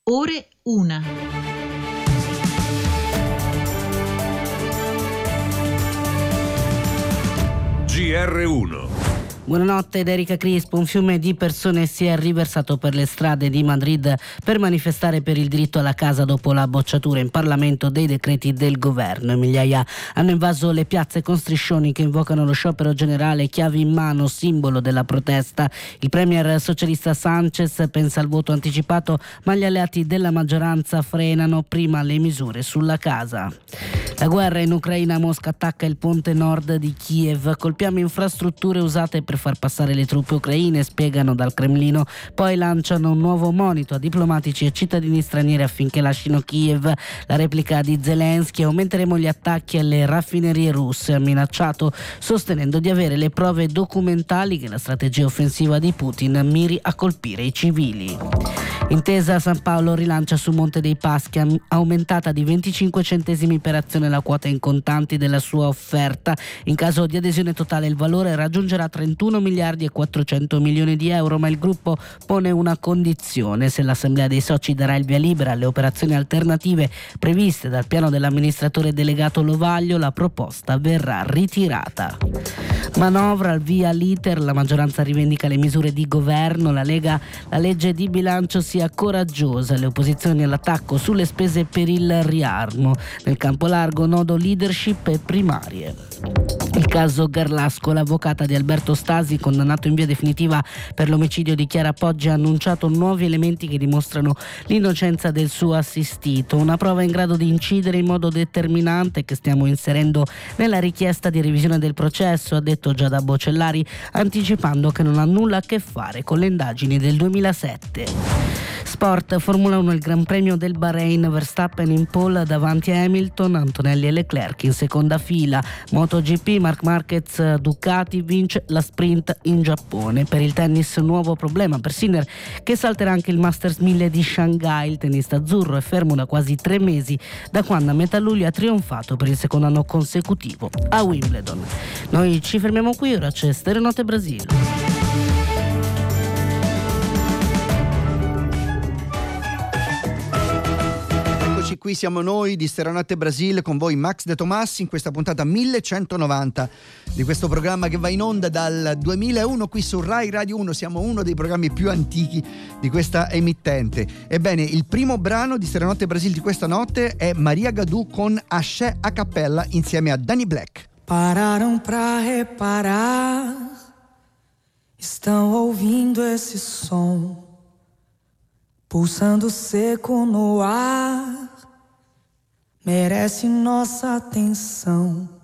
ore 1. GR1. Buonanotte da Erika Crispo. Un fiume di persone si è riversato per le strade di Madrid per manifestare per il diritto alla casa dopo la bocciatura in Parlamento dei decreti del governo. Migliaia hanno invaso le piazze con striscioni che invocano lo sciopero generale, chiavi in mano, simbolo della protesta. Il premier socialista Sánchez pensa al voto anticipato, ma gli alleati della maggioranza frenano prima le misure sulla casa. La guerra in Ucraina. Mosca attacca il ponte nord di Kiev. Colpiamo infrastrutture usate per far passare le truppe ucraine, spiegano dal Cremlino. Poi lanciano un nuovo monito a diplomatici e cittadini stranieri affinché lasciino Kiev. La replica di Zelensky: aumenteremo gli attacchi alle raffinerie russe, ha minacciato, sostenendo di avere le prove documentali che la strategia offensiva di Putin miri a colpire i civili. Intesa San Paolo rilancia su Monte dei Paschi, aumentata di 25 centesimi per azione la quota in contanti della sua offerta. In caso di adesione totale il valore raggiungerà 31 miliardi e 400 milioni di euro, ma il gruppo pone una condizione: se l'assemblea dei soci darà il via libera alle operazioni alternative previste dal piano dell'amministratore delegato Lovaglio, la proposta verrà ritirata. Manovra, al via l'iter, la maggioranza rivendica le misure di governo, la Lega la legge di bilancio sia coraggiosa, le opposizioni all'attacco sulle spese per il riarmo. Nel campo largo nodo leadership e primarie. Il caso Garlasco, l'avvocata di Alberto Stasi, condannato in via definitiva per l'omicidio di Chiara Poggi, ha annunciato nuovi elementi che dimostrano l'innocenza del suo assistito, una prova in grado di incidere in modo determinante che stiamo inserendo nella richiesta di revisione del processo, ha detto Giada Bocellari, anticipando che non ha nulla a che fare con le indagini del 2007. Sport, Formula 1, il Gran Premio del Bahrain, Verstappen in pole davanti a Hamilton, Antonelli e Leclerc in seconda fila. MotoGP, Marc Marquez, Ducati vince la sprint in Giappone. Per il tennis nuovo problema per Sinner, che salterà anche il Masters 1000 di Shanghai. Il tennista azzurro è fermo da quasi 3 mesi, da quando a metà luglio ha trionfato per il secondo anno consecutivo a Wimbledon. Noi ci fermiamo qui, ora c'è Stereonote Brasile. Qui siamo noi di Stereonotte Brasil, con voi Max De Tomassi in questa puntata 1190 di questo programma che va in onda dal 2001 qui su Rai Radio 1. Siamo uno dei programmi più antichi di questa emittente. Ebbene, il primo brano di Stereonotte Brasil di questa notte è Maria Gadu con Axé a cappella insieme a Danny Black. Pararam pra reparar, estão ouvindo esse som, pulsando seco no ar, merece nossa atenção.